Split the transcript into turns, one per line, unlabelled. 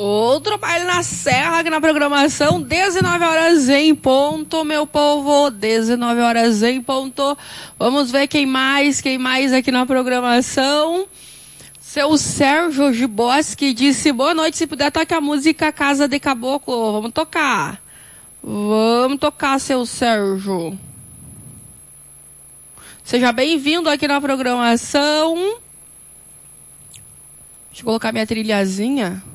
Outro baile na serra aqui na programação, 19 horas em ponto, meu povo, 19 horas em ponto. Vamos ver quem mais aqui na programação. Seu Sérgio Giboski disse, boa noite, se puder tocar a música Casa de Caboclo. Vamos tocar, seu Sérgio. Seja bem-vindo aqui na programação. Deixa eu colocar minha trilhazinha.